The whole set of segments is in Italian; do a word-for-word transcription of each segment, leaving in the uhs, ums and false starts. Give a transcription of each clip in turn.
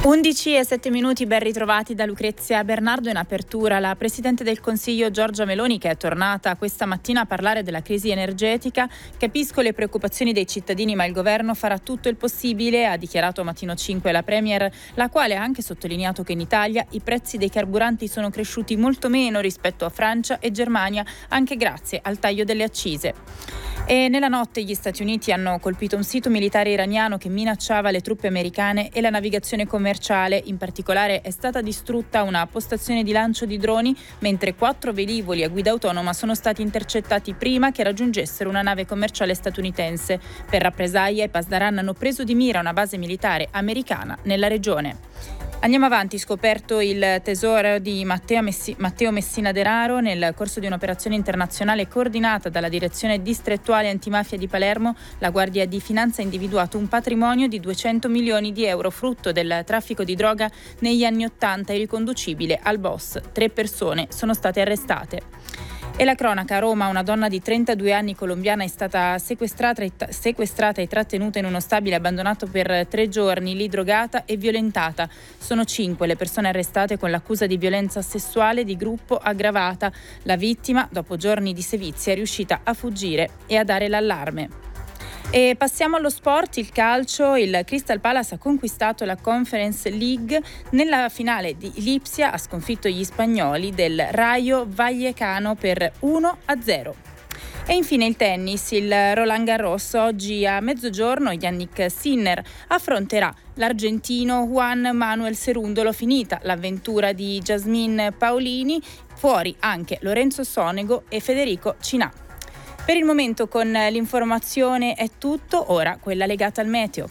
undici e sette minuti, ben ritrovati da Lucrezia Bernardo. In apertura la Presidente del Consiglio Giorgia Meloni, che è tornata questa mattina a parlare della crisi energetica. Capisco le preoccupazioni dei cittadini, ma il governo farà tutto il possibile, ha dichiarato a Mattino cinque la Premier, la quale ha anche sottolineato che in Italia i prezzi dei carburanti sono cresciuti molto meno rispetto a Francia e Germania, anche grazie al taglio delle accise. E nella notte gli Stati Uniti hanno colpito un sito militare iraniano che minacciava le truppe americane e la navigazione commerciale. In particolare è stata distrutta una postazione di lancio di droni, mentre quattro velivoli a guida autonoma sono stati intercettati prima che raggiungessero una nave commerciale statunitense. Per rappresaglia, i Pasdaran hanno preso di mira una base militare americana nella regione. Andiamo avanti. Scoperto il tesoro di Matteo, Messi- Matteo Messina Denaro nel corso di un'operazione internazionale coordinata dalla Direzione Distrettuale Antimafia di Palermo. La Guardia di Finanza ha individuato un patrimonio di duecento milioni di euro, frutto del traffico di droga negli anni Ottanta e riconducibile al boss. Tre persone sono state arrestate. E la cronaca: a Roma una donna di trentadue anni colombiana è stata sequestrata e, sequestrata e trattenuta in uno stabile abbandonato per tre giorni, lì drogata e violentata. Sono cinque le persone arrestate con l'accusa di violenza sessuale di gruppo aggravata. La vittima, dopo giorni di sevizie, è riuscita a fuggire e a dare l'allarme. E passiamo allo sport, il calcio. Il Crystal Palace ha conquistato la Conference League. Nella finale di Lipsia ha sconfitto gli spagnoli del Rayo Vallecano per uno a zero. E infine il tennis, il Roland Garros. Oggi a mezzogiorno Yannick Sinner affronterà l'argentino Juan Manuel Cerundolo. Finita l'avventura di Jasmine Paolini, fuori anche Lorenzo Sonego e Federico Cinà. Per il momento con l'informazione è tutto, ora quella legata al meteo.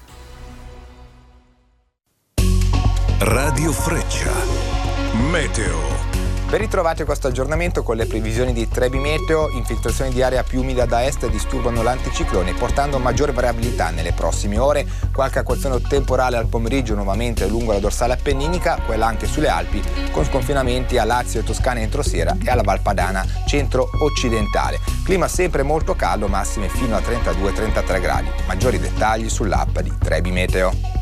Radio Freccia, meteo. Ben ritrovati a questo aggiornamento con le previsioni di Trebi Meteo. Infiltrazioni di area più umida da est disturbano l'anticiclone, portando maggiore variabilità nelle prossime ore. Qualche acquazzone temporale al pomeriggio nuovamente lungo la dorsale appenninica, quella anche sulle Alpi, con sconfinamenti a Lazio e Toscana entro sera e alla Val Padana centro-occidentale. Clima sempre molto caldo, massime fino a trentadue trentatré gradi. Maggiori dettagli sull'app di Trebi Meteo.